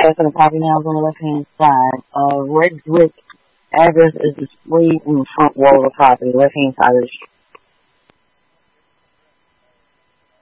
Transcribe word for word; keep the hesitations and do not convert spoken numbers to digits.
address of the property now is on the left hand side. Uh, red brick address is displayed in the front wall of the property, left hand side of the street.